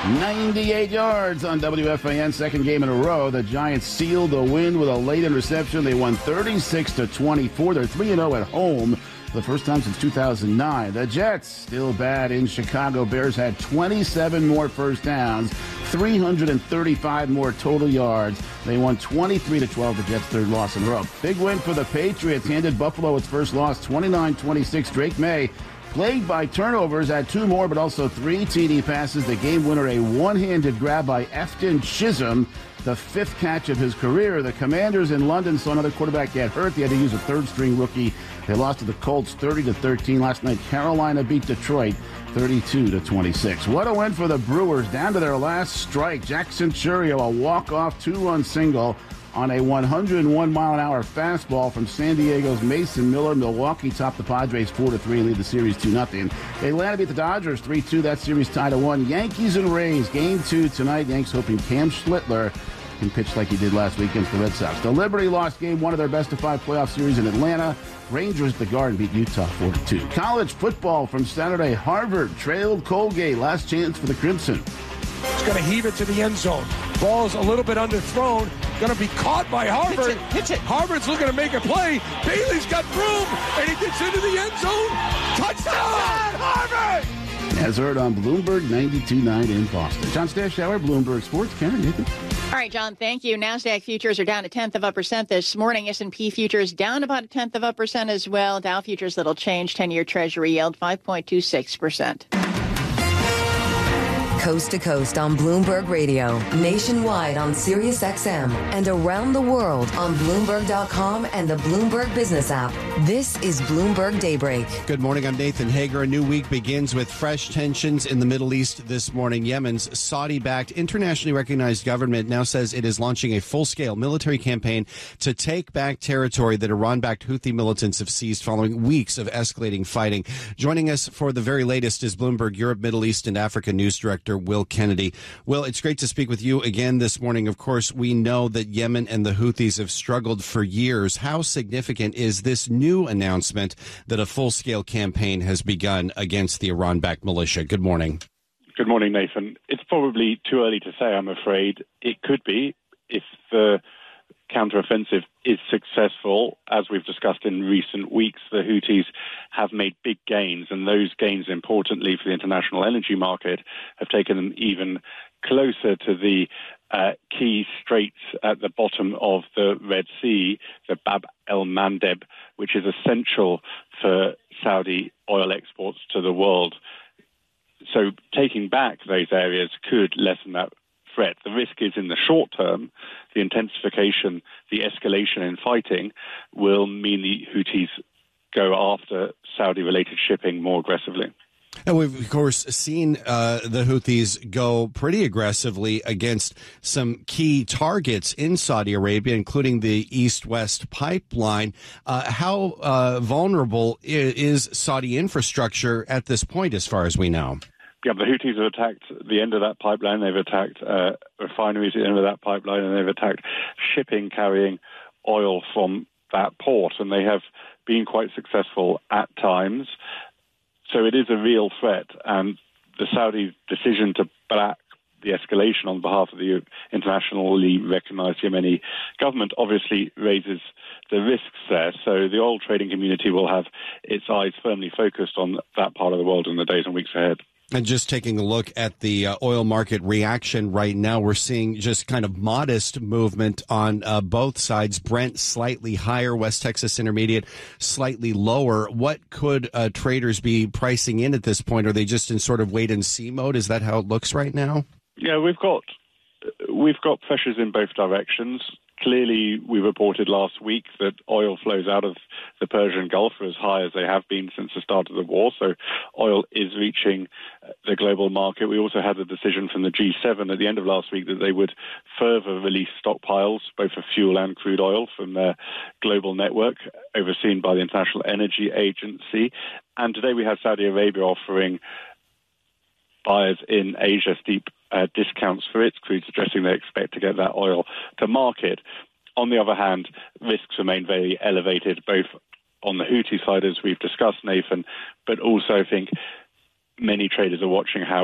98 yards on WFAN, second game in a row. The Giants sealed the win with a late interception. They won 36-24. They're 3-0 at home, the first time since 2009. The Jets, still bad in Chicago. Bears had 27 more first downs, 335 more total yards. They won 23-12, the Jets' third loss in a row. Big win for the Patriots, handed Buffalo its first loss, 29-26. Drake May, plagued by turnovers, had two more, but also three TD passes. The game winner, a one-handed grab by Efton Chisholm, the fifth catch of his career. The Commanders in London saw another quarterback get hurt. They had to use a third-string rookie. They lost to the Colts 30-13. Last night, Carolina beat Detroit 32-26. What a win for the Brewers, down to their last strike. Jack Centurio, a walk-off two-run single on a 101-mile-an-hour fastball from San Diego's Mason Miller. Milwaukee topped the Padres 4-3 and lead the series 2-0. Atlanta beat the Dodgers 3-2. That series tied at 1. Yankees and Rays, Game 2 tonight. Yanks hoping Cam Schlittler can pitch like he did last week against the Red Sox. The Liberty lost Game 1 of their best-of-5 playoff series in Atlanta. Rangers at the Garden beat Utah 4-2. College football from Saturday. Harvard trailed Colgate. Last chance for the Crimson. It's going to heave it to the end zone. Ball's a little bit underthrown. Going to be caught by Harvard. Hits it. Harvard's looking to make a play. Bailey's got room, and he gets into the end zone. Touchdown, Harvard! As heard on Bloomberg 92.9 in Boston. John Stashower, Bloomberg Sports. Karen, Nathan. All right, John, thank you. NASDAQ futures are down 0.1% this morning. S&P futures down about 0.1% as well. Dow futures little change. 10-year Treasury yield 5.26%. Coast to coast on Bloomberg Radio, nationwide on Sirius XM, and around the world on Bloomberg.com and the Bloomberg Business app. This is Bloomberg Daybreak. Good morning, I'm Nathan Hager. A new week begins with fresh tensions in the Middle East this morning. Yemen's Saudi-backed, internationally recognized government now says it is launching a full-scale military campaign to take back territory that Iran-backed Houthi militants have seized following weeks of escalating fighting. Joining us for the very latest is Bloomberg Europe, Middle East, and Africa News Director Will Kennedy. Will, it's great to speak with you again this morning. Of course, we know that Yemen and the Houthis have struggled for years. How significant is this new announcement that a full-scale campaign has begun against the Iran-backed militia? Good morning. Good morning, Nathan. It's probably too early to say, I'm afraid. It could be if the counteroffensive is successful. As we've discussed in recent weeks, the Houthis have made big gains, and those gains, importantly for the international energy market, have taken them even closer to the key straits at the bottom of the Red Sea, the Bab el-Mandeb, which is essential for Saudi oil exports to the world. So taking back those areas could lessen that threat. The risk is in the short term, the intensification, the escalation in fighting will mean the Houthis go after Saudi-related shipping more aggressively. And we've, of course, seen the Houthis go pretty aggressively against some key targets in Saudi Arabia, including the East-West pipeline. How vulnerable is Saudi infrastructure at this point, as far as we know? Yeah, the Houthis have attacked the end of that pipeline. They've attacked refineries at the end of that pipeline, and they've attacked shipping carrying oil from that port. And they have been quite successful at times. So it is a real threat. And the Saudi decision to back the escalation on behalf of the internationally recognized Yemeni government obviously raises the risks there. So the oil trading community will have its eyes firmly focused on that part of the world in the days and weeks ahead. And just taking a look at the oil market reaction right now, we're seeing just kind of modest movement on both sides. Brent slightly higher, West Texas Intermediate slightly lower. What could traders be pricing in at this point? Are they just in sort of wait-and-see mode? Is that how it looks right now? Yeah, we've got pressures in both directions. Clearly, we reported last week that oil flows out of the Persian Gulf are as high as they have been since the start of the war. So oil is reaching the global market. We also had the decision from the G7 at the end of last week that they would further release stockpiles, both of fuel and crude oil, from their global network, overseen by the International Energy Agency. And today we have Saudi Arabia offering buyers in Asia steep discounts for its crude, suggesting they expect to get that oil to market. On the other hand, risks remain very elevated, both on the Houthi side, as we've discussed, Nathan, but also I think many traders are watching how